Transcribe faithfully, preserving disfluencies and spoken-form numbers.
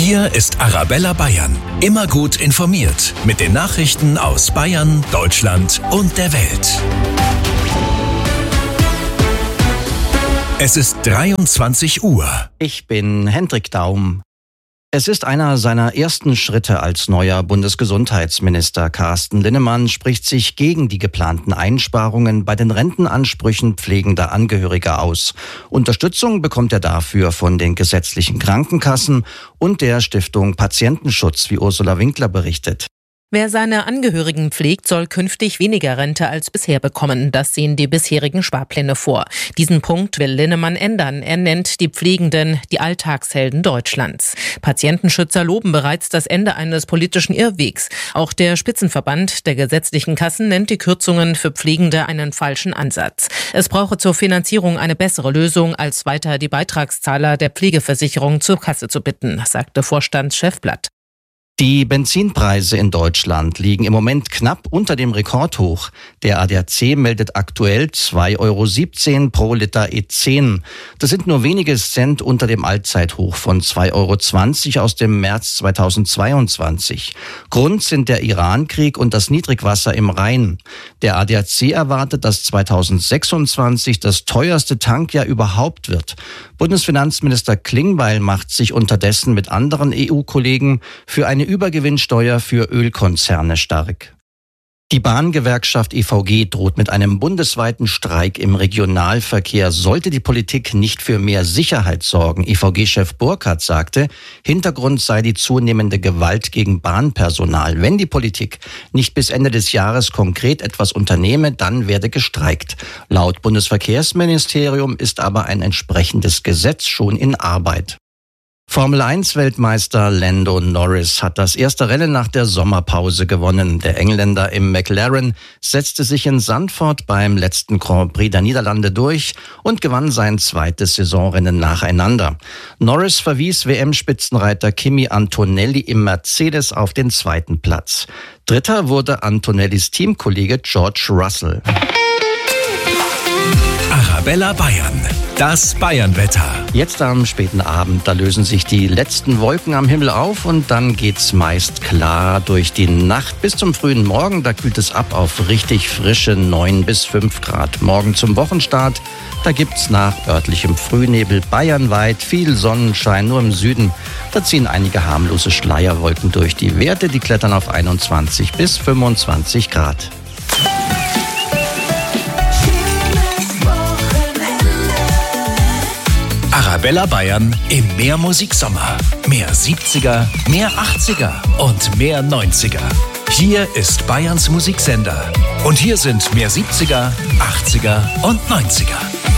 Hier ist Arabella Bayern. Immer gut informiert mit den Nachrichten aus Bayern, Deutschland und der Welt. Es ist dreiundzwanzig Uhr. Ich bin Hendrik Daum. Es ist einer seiner ersten Schritte als neuer Bundesgesundheitsminister. Carsten Linnemann spricht sich gegen die geplanten Einsparungen bei den Rentenansprüchen pflegender Angehöriger aus. Unterstützung bekommt er dafür von den gesetzlichen Krankenkassen und der Stiftung Patientenschutz, wie Ursula Winkler berichtet. Wer seine Angehörigen pflegt, soll künftig weniger Rente als bisher bekommen. Das sehen die bisherigen Sparpläne vor. Diesen Punkt will Linnemann ändern. Er nennt die Pflegenden die Alltagshelden Deutschlands. Patientenschützer loben bereits das Ende eines politischen Irrwegs. Auch der Spitzenverband der gesetzlichen Kassen nennt die Kürzungen für Pflegende einen falschen Ansatz. Es brauche zur Finanzierung eine bessere Lösung, als weiter die Beitragszahler der Pflegeversicherung zur Kasse zu bitten, sagte Vorstandschef Blatt. Die Benzinpreise in Deutschland liegen im Moment knapp unter dem Rekordhoch. Der A D A C meldet aktuell zwei Euro siebzehn pro Liter E zehn. Das sind nur wenige Cent unter dem Allzeithoch von zwei Euro zwanzig aus dem März zweitausendzweiundzwanzig. Grund sind der Iran-Krieg und das Niedrigwasser im Rhein. Der A D A C erwartet, dass zweitausendsechsundzwanzig das teuerste Tankjahr überhaupt wird. Bundesfinanzminister Klingbeil macht sich unterdessen mit anderen E U-Kollegen für eine Übergewinnsteuer für Ölkonzerne stark. Die Bahngewerkschaft E V G droht mit einem bundesweiten Streik im Regionalverkehr, sollte die Politik nicht für mehr Sicherheit sorgen. E V G-Chef Burkhardt sagte, Hintergrund sei die zunehmende Gewalt gegen Bahnpersonal. Wenn die Politik nicht bis Ende des Jahres konkret etwas unternehme, dann werde gestreikt. Laut Bundesverkehrsministerium ist aber ein entsprechendes Gesetz schon in Arbeit. Formel eins Weltmeister Lando Norris hat das erste Rennen nach der Sommerpause gewonnen. Der Engländer im McLaren setzte sich in Zandvoort beim letzten Grand Prix der Niederlande durch und gewann sein zweites Saisonrennen nacheinander. Norris verwies W M-Spitzenreiter Kimi Antonelli im Mercedes auf den zweiten Platz. Dritter wurde Antonellis Teamkollege George Russell. Arabella Bayern, das Bayernwetter. Jetzt am späten Abend, da lösen sich die letzten Wolken am Himmel auf und dann geht's meist klar durch die Nacht. Bis zum frühen Morgen, da kühlt es ab auf richtig frische neun bis fünf Grad. Morgen zum Wochenstart, da gibt's nach örtlichem Frühnebel bayernweit viel Sonnenschein, nur im Süden. Da ziehen einige harmlose Schleierwolken durch. Die Werte, die klettern auf einundzwanzig bis fünfundzwanzig Grad. Arabella Bayern im Mehr Musiksommer. Mehr siebziger, mehr achtziger und mehr neunziger. Hier ist Bayerns Musiksender. Und hier sind mehr siebziger, achtziger und neunziger.